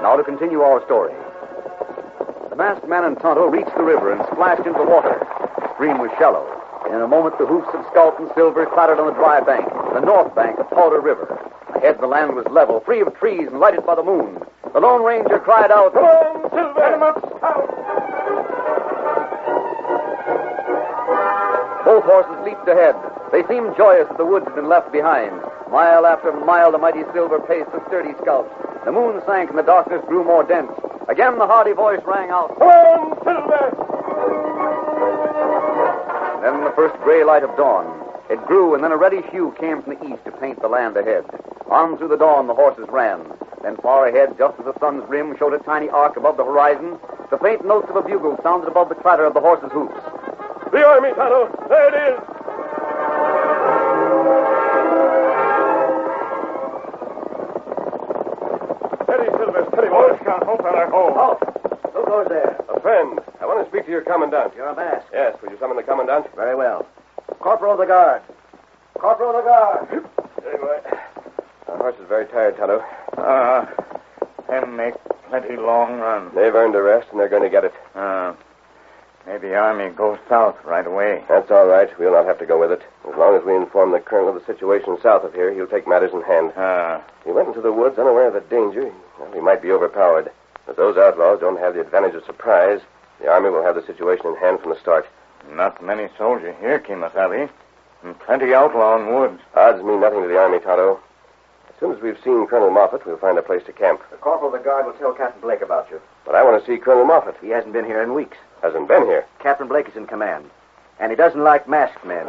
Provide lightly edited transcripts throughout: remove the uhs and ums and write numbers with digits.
Now to continue our story. The masked man and Tonto reached the river and splashed into the water. The stream was shallow. In a moment, the hoofs of Scout and Silver clattered on the dry bank, the north bank of Powder River. Ahead, the land was level, free of trees, and lighted by the moon. The Lone Ranger cried out, "Come on, Silver! Get him up, Scout!" Both horses leaped ahead. They seemed joyous that the woods had been left behind. Mile after mile, the mighty Silver paced the sturdy Scout. The moon sank and the darkness grew more dense. Again, the hearty voice rang out, "Come on, Silver!" Then the first gray light of dawn. It grew, and then a reddish hue came from the east to paint the land ahead. On through the dawn, the horses ran. Then far ahead, just as the sun's rim showed a tiny arc above the horizon, the faint notes of a bugle sounded above the clatter of the horses' hoofs. The army, Tonto! There it is! Steady, Silver, steady, boy. Scout, hold, fella, hold. Halt! Who goes there? A friend. I want to speak to your commandant. You're a mask. Yes, will you summon the commandant? Very well. Corporal of the guard. Corporal of the guard. Steady, boy. Our horse is very tired, Tonto. Them make plenty long run. They've earned a rest, and they're going to get it. Maybe the army goes south right away. That's all right. We'll not have to go with it. As long as we inform the colonel of the situation south of here, he'll take matters in hand. He went into the woods unaware of the danger. Well, he might be overpowered. If those outlaws don't have the advantage of surprise, the army will have the situation in hand from the start. Not many soldiers here, Kimasabi. And plenty outlaw in woods. Odds mean nothing to the army, Tonto. As soon as we've seen Colonel Moffat, we'll find a place to camp. The corporal of the guard will tell Captain Blake about you. But I want to see Colonel Moffat. He hasn't been here in weeks. Hasn't been here. Captain Blake is in command. And he doesn't like masked men.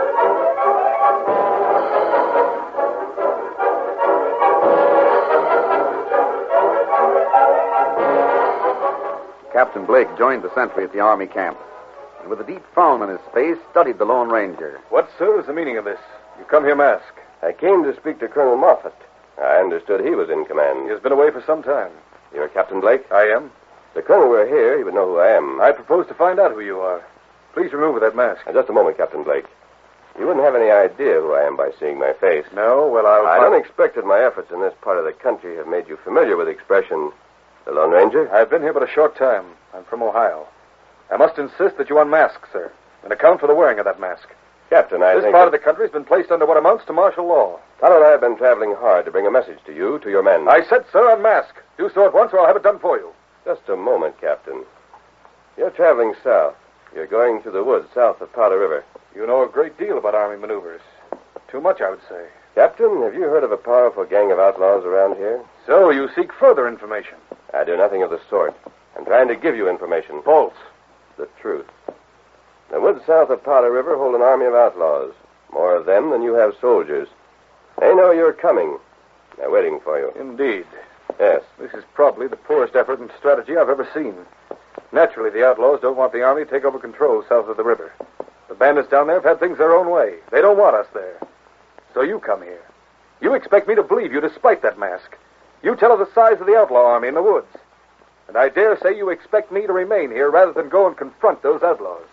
Captain Blake joined the sentry at the army camp, and with a deep frown on his face, studied the Lone Ranger. What, sir, is the meaning of this? You come here masked. I came to speak to Colonel Moffat. I understood he was in command. He has been away for some time. You're Captain Blake? I am. If the colonel were here, he would know who I am. I propose to find out who you are. Please remove that mask. Just a moment, Captain Blake. You wouldn't have any idea who I am by seeing my face. No? Well, I don't expect that my efforts in this part of the country have made you familiar with the expression, the Lone Ranger. I've been here but a short time. I'm from Ohio. I must insist that you unmask, sir, and account for the wearing of that mask. Captain, I think... This part of the country has been placed under what amounts to martial law. Tonto and I have been traveling hard to bring a message to you, to your men. I said, sir, unmask. Do so at once or I'll have it done for you. Just a moment, Captain. You're traveling south. You're going through the woods south of Powder River. You know a great deal about Army maneuvers. Too much, I would say. Captain, have you heard of a powerful gang of outlaws around here? So you seek further information? I do nothing of the sort. I'm trying to give you information. False. The truth. The woods south of Powder River hold an army of outlaws. More of them than you have soldiers. They know you're coming. They're waiting for you. Indeed. Yes. This is probably the poorest effort and strategy I've ever seen. Naturally, the outlaws don't want the army to take over control south of the river. The bandits down there have had things their own way. They don't want us there. So you come here. You expect me to believe you despite that mask. You tell of the size of the outlaw army in the woods. And I dare say you expect me to remain here rather than go and confront those outlaws.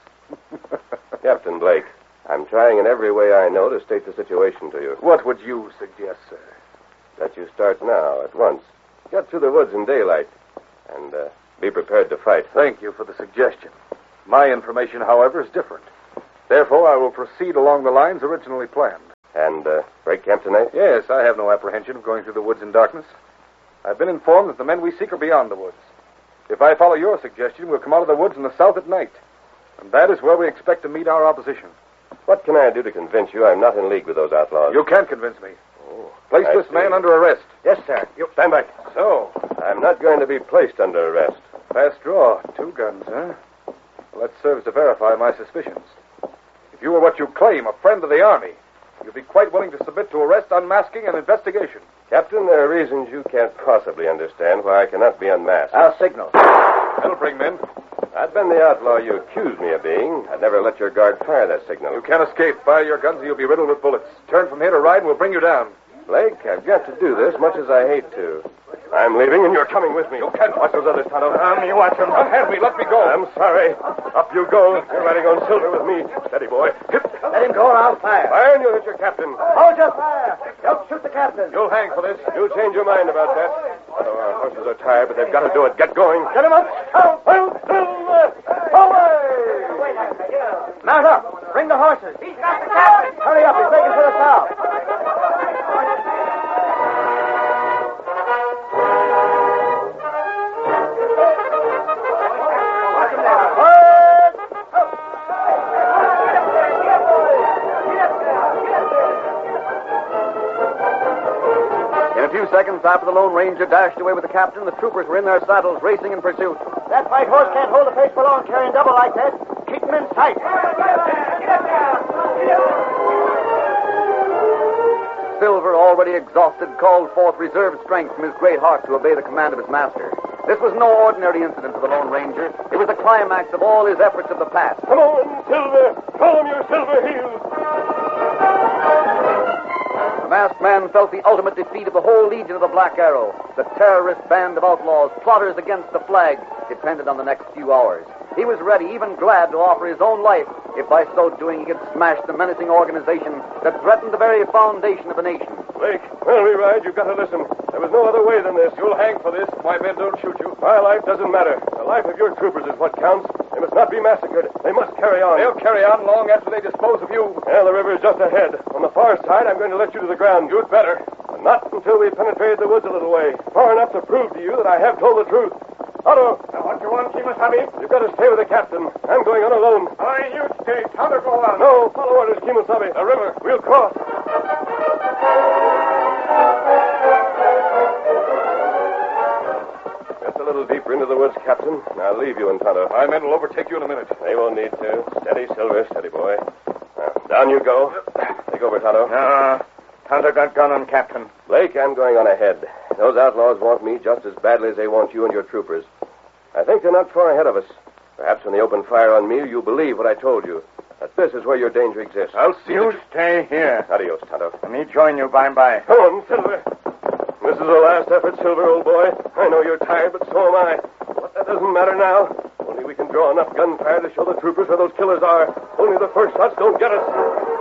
Captain Blake, I'm trying in every way I know to state the situation to you. What would you suggest, sir? That you start now, at once. Get through the woods in daylight. And be prepared to fight. Thank you for the suggestion. My information, however, is different. Therefore, I will proceed along the lines originally planned. And break camp tonight? Yes, I have no apprehension of going through the woods in darkness. I've been informed that the men we seek are beyond the woods. If I follow your suggestion, we'll come out of the woods in the south at night. And that is where we expect to meet our opposition. What can I do to convince you I'm not in league with those outlaws? You can't convince me. Oh, Place this man under arrest. Yes, sir. You stand back. So, I'm not going to be placed under arrest. fast draw. 2 guns, huh? Well, that serves to verify my suspicions. If you were what you claim, a friend of the army, you'd be quite willing to submit to arrest, unmasking, and investigation. Captain, there are reasons you can't possibly understand why I cannot be unmasked. I'll signal. That'll bring men. I'd been the outlaw you accused me of being. I'd never let your guard fire that signal. You can't escape. Fire your guns or you'll be riddled with bullets. Turn from here to ride and we'll bring you down. Blake, I've got to do this, much as I hate to. I'm leaving, and you're coming with me. You can't watch those others, Tonto. You watch them. Unhand me. Let me go. I'm sorry. Up you go. You're riding on Silver with me. Steady, boy. Let him go or I'll fire. Fire and you'll hit your captain. Hold your fire. Don't shoot the captain. You'll hang for this. You'll change your mind about that. Our horses are tired, but they've got to do it. Get going. Get him up. Silver! Away! Mount up. Bring the horses. He's got the captain. Hurry up. He's making for the south. In a few seconds after the Lone Ranger dashed away with the captain, the troopers were in their saddles, racing in pursuit. That white horse can't hold the pace for long, carrying double like that. Keep him in sight. Silver, already exhausted, called forth reserve strength from his great heart to obey the command of his master. This was no ordinary incident for the Lone Ranger. It was the climax of all his efforts of the past. Come on, Silver. Show them your silver heels. The masked man felt the ultimate defeat of the whole legion of the Black Arrow. The terrorist band of outlaws, plotters against the flag, depended on the next few hours. He was ready, even glad, to offer his own life if by so doing he could smash the menacing organization that threatened the very foundation of a nation. Blake, where we ride, you've got to listen. There was no other way than this. You'll hang for this if my men don't shoot you. My life doesn't matter. The life of your troopers is what counts. They must not be massacred. They must carry on. They'll carry on long after they dispose of you. Well, the river is just ahead. On the far side, I'm going to let you to the ground. You'd better. But not until we've penetrated the woods a little way. Far enough to prove to you that I have told the truth. Otto! Now, what you want, Kimasabi? You've got to stay with the captain. I'm going on alone. Aye, you stay. Tonto, go on. No, follow orders, Kimasabi. The river. We'll cross. Just a little deeper into the woods, Captain. I'll leave you in Tonto. My men will overtake you in a minute. They won't need to. Steady, Silver. Steady, boy. Now, down you go. Take over, Tonto. Tonto got gun on Captain. Blake, I'm going on ahead. Those outlaws want me just as badly as they want you and your troopers. I think they're not far ahead of us. Perhaps when they open fire on me, you'll believe what I told you. That this is where your danger exists. I'll see You stay here. Adios, Tonto. Let me join you by and by. Come on, Silver. This is the last effort, Silver, old boy. I know you're tired, but so am I. But that doesn't matter now. Only we can draw enough gunfire to show the troopers where those killers are. Only the first shots don't get us.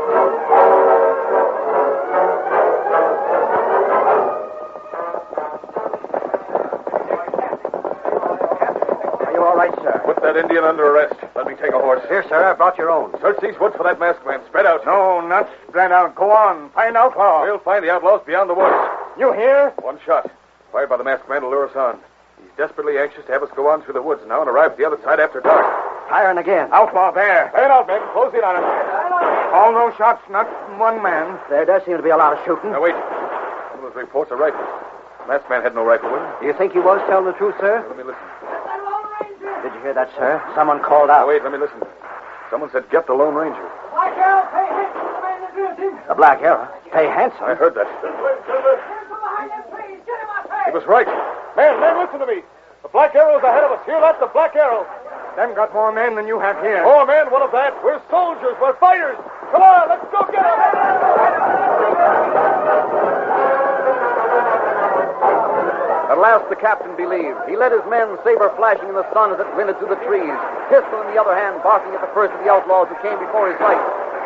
Are you all right, sir? Put that Indian under arrest. Let me take a horse. Here, sir. I brought your own. Search these woods for that masked man. Spread out. No, not spread out. Go on. Find outlaw. We'll find the outlaws beyond the woods. You hear? One shot. Fired by the masked man to lure us on. He's desperately anxious to have us go on through the woods now and arrive at the other side after dark. Firing again. Outlaw there. Lay it out, men. Close in on him. All those shots, not one man. There does seem to be a lot of shooting. Now, wait. One of those reports are rifles. The masked man had no rifle with him. Do you think he was telling the truth, sir? Let me listen. Did you hear that, sir? Someone called out. Now, wait. Let me listen. Someone said, get the Lone Ranger. Black Arrow, pay him for the man that drilled him. The Black Arrow. Pay handsome. I heard that. Get him behind them trees. Get him up He was right. Man, listen to me. The Black Arrow's ahead of us. Hear that? The Black Arrow. Them got more men than you have here. Oh, man, what of that? We're soldiers. We're fighters. Come on, let's go get him. At last the captain believed. He led his men, saber flashing in the sun as it glinted through the trees, pistol in the other hand, barking at the first of the outlaws who came before his light.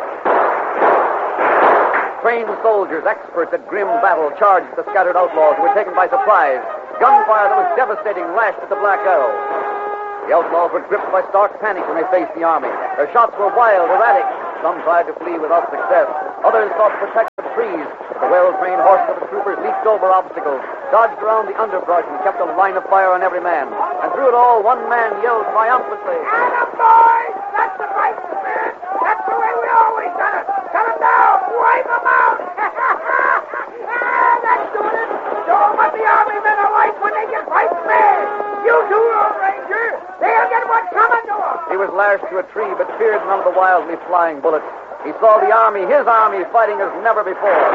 Trained soldiers, experts at grim battle, charged the scattered outlaws who were taken by surprise. Gunfire that was devastating lashed at the Black Arrow. The outlaws were gripped by stark panic when they faced the army. Their shots were wild, erratic. Some tried to flee without success. Others sought to protect the trees. The well-trained horses of the troopers leaped over obstacles, dodged around the underbrush, and kept a line of fire on every man. And through it all, one man yelled triumphantly. Atta boys! That's the right spirit! That's the way we always done it! Cut them down! Wipe them out! That's doing it! Show them what the army men are like when they get right mad! You too, Lone Ranger! They'll get what's coming to them! He was lashed to a tree, but feared none of the wildly flying bullets. He saw the army, his army, fighting as never before.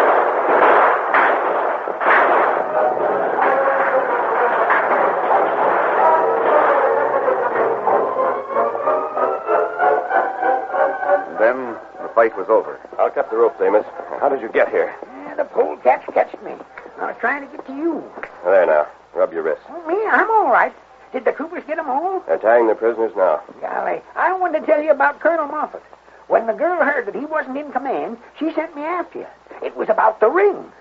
Then the fight was over. I'll cut the rope, Amos. How did you get here? The polecats catched me. I was trying to get to you. There now. Rub your wrist. Me, I'm all right. Did the troopers get them all? They're tying the prisoners now. Golly, I wanted to tell you about Colonel Moffat. When the girl heard that he wasn't in command, she sent me after you. It was about the ring.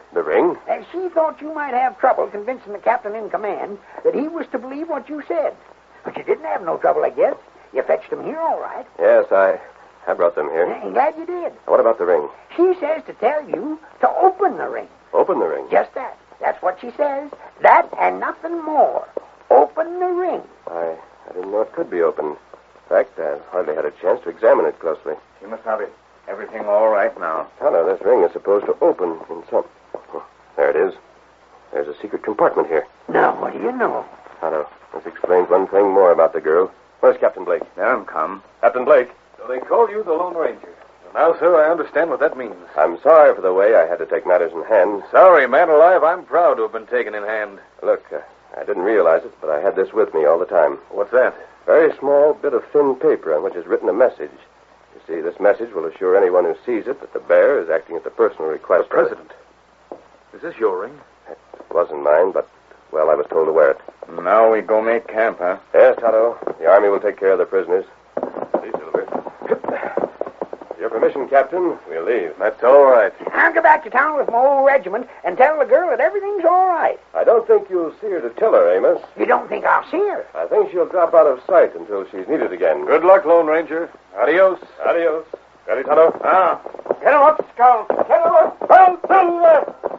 The ring? She thought you might have trouble convincing the captain in command that he was to believe what you said. But you didn't have no trouble, I guess. You fetched them here all right. Yes, I brought them here. I'm glad you did. What about the ring? She says to tell you to open the ring. Open the ring? Just that. That's what she says. That and nothing more. Open the ring. I didn't know it could be opened. In fact, I hardly had a chance to examine it closely. Kimasabi, everything all right now? Tonto, this ring is supposed to open in some... Oh, there it is. There's a secret compartment here. Now, what do you know? Tonto, this explains one thing more about the girl. Where's Captain Blake? Let him come. Captain Blake. So they call you the Lone Ranger. Now, sir, I understand what that means. I'm sorry for the way I had to take matters in hand. Sorry, man alive. I'm proud to have been taken in hand. Look, I didn't realize it, but I had this with me all the time. What's that? Very small bit of thin paper on which is written a message. You see, this message will assure anyone who sees it that the bear is acting at the personal request The president. Is this your ring? It wasn't mine, but, well, I was told to wear it. Now we go make camp, huh? Yes, Tonto. The Army will take care of the prisoners. See, Silver. Your permission, Captain, we'll leave. That's all right. I'll go back to town with my old regiment and tell the girl that everything's all right. I don't think you'll see her to tell her, Amos. You don't think I'll see her? I think she'll drop out of sight until she's needed again. Good luck, Lone Ranger. Adios. Adios. Ready, Tonto? Ah. Get him up, Scout. Get him up. Well, Silver.